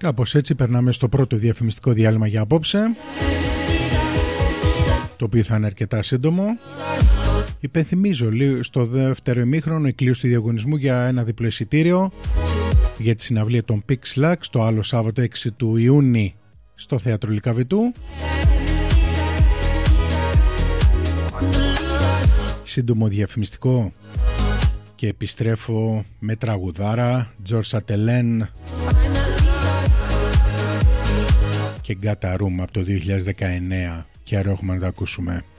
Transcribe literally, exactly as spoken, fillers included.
Κάπως έτσι περνάμε στο πρώτο διαφημιστικό διάλειμμα για απόψε, το οποίο θα είναι αρκετά σύντομο. Υπενθυμίζω στο δεύτερο ημίχρονο η κλήρωση του διαγωνισμού για ένα διπλό εισιτήριο για τη συναυλία των Pixlax το άλλο Σάββατο έξι του Ιούνιου στο Θέατρο Λυκαβητού. Σύντομο διαφημιστικό και επιστρέφω με τραγουδάρα, George Satelén και Got a Room από το δύο χιλιάδες δεκαεννέα και άρα έχουμε να τα ακούσουμε.